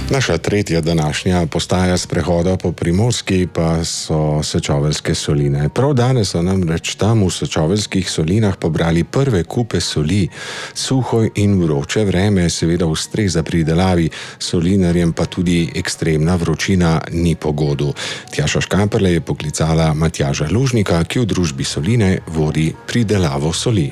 Naša tretja današnja postaja sprehoda po Primorski pa so Sečoveljske soline. Prav danes so namreč tam v Sečoveljskih solinah pobrali prve kupe soli. Suho in vroče vreme seveda ustreza pridelavi, solinarjem pa tudi ekstremna vročina ni po godu. Tjaša Škamperle je poklicala Matjaža Lužnika, ki v družbi Soline vodi pridelavo soli.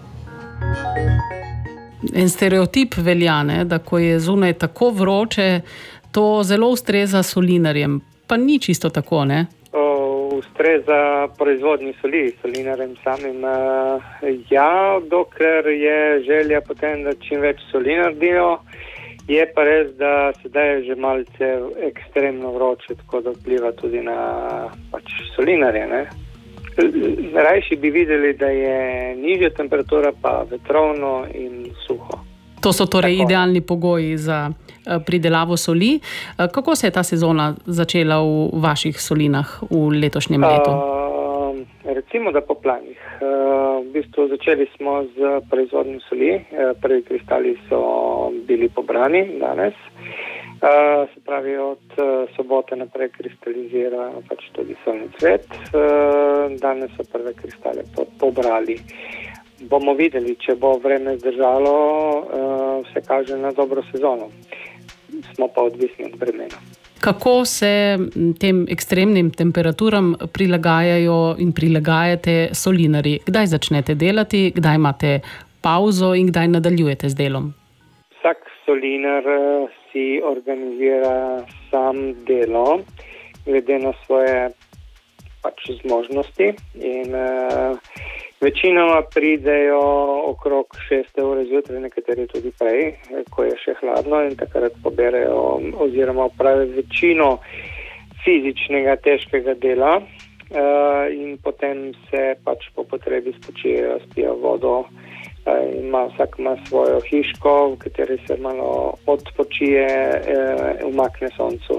En stereotip velja, ne, da ko je zunaj tako vroče, to zelo ustreza solinarjem. Pa ni čisto tako, ne? Ustreza proizvodnji soli, solinarjem samim. Ja, dokler je želja potem, da čim več soli naredijo, je pa res, da sedaj je že malce ekstremno vroče, tako da vpliva tudi na solinarje, ne? Rajši bi videli, da je nižja temperatura, pa vetrovno in suho. To so torej tako idealni pogoji za pridelavo soli. Kako se je ta sezona začela v vaših solinah v letošnjem letu? Recimo, da po planih. V bistvu začeli smo z proizvodnjo soli. Prvi kristali so bili pobrani danes. Se pravi, od sobote naprej kristalizira tudi solni cvet. Danes so prve kristale pobrali. Bomo videli, če bo vreme zdržalo, vse kaže na dobro sezono. Smo pa odvisni od vremena. Kako se tem ekstremnim temperaturam prilagajajo in prilagajate solinarji? Kdaj začnete delati, kdaj imate pauzo in kdaj nadaljujete z delom? Vsak solinar si organizira sam delo, glede na svoje zmožnosti in večinoma pridejo okrog 6 ure zjutraj, nekateri tudi prej, ko je še hladno in takrat poberejo oziroma opravijo večino fizičnega težkega dela in potem se po potrebi spočijejo, spijo vodo. Vsak ima svojo hiško, v kateri se malo odpočije, umakne soncu.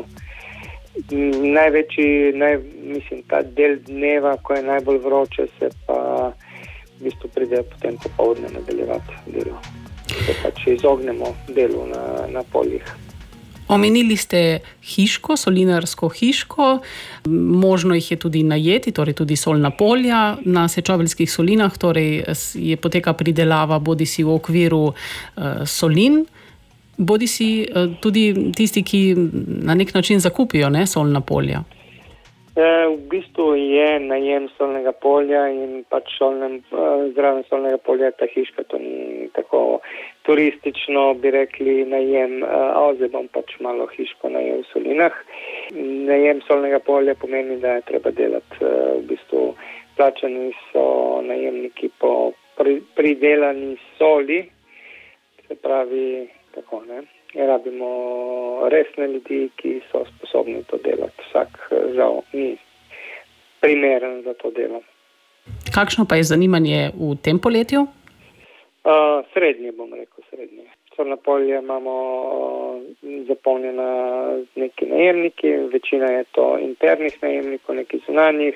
Ta del dneva, ko je najbolj vroče, se pa v bistvu pride potem popoldne nadaljevati delo. Se izognemo delu na poljih. Omenili ste hiško, solinarsko hiško, možno jih je tudi najeti, torej tudi solna polja na Sečoveljskih solinah, torej poteka pridelava bodisi v okviru solin, bodisi tudi tisti, ki na nek način zakupijo solna polja. V bistvu je najem solnega polja in zraven solnega polja ta hiška, to ni tako turistično, bi rekli, najem, zdaj bom malo hiško najem v solinah. Najem solnega polja pomeni, da je treba delati, v bistvu plačani so najemniki po pridelani soli, se pravi tako, ne. Rabimo resne ljudi, ki so sposobni to delati. Vsak žal ni primeren za to delo. Kakšno pa je zanimanje v tem poletju? Srednje, bom rekel, srednje. Solna polja imamo zapolnjena z neki najemniki, večina je to internih najemnikov, neki zunanjih.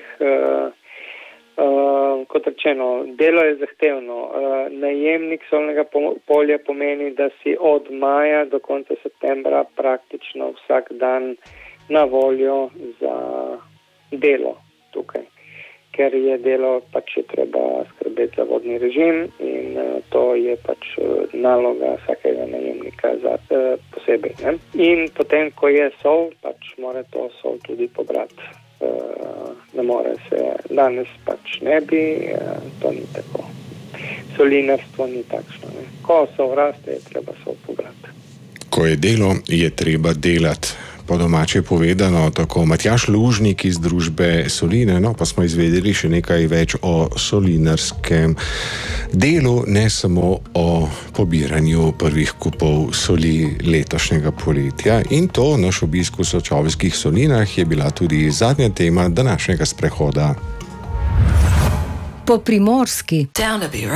Kot rečeno, delo je zahtevno. Najemnik solnega polja pomeni, da si od maja do konca septembra praktično vsak dan na voljo za delo tukaj. Ker je delo, je treba skrbeti za vodni režim in to je naloga vsakega najemnika posebej. Ne? In potem, ko je sol, mora to sol tudi pobrati. Ne more se, danes ne bi, to ni tako. Solinarstvo ni takšno. Ne? Ko sol raste, je treba sol pobrati. Ko je delo, je treba delati. Po domače povedano, tako Matjaž Lužnik iz družbe Soline, pa smo izvedeli še nekaj več o solinarskem delu, ne samo o pobiranju prvih kupov soli letošnjega poletja. In to naš obisk v Sečoveljskih solinah je bila tudi zadnja tema današnjega sprehoda. Po Primorski.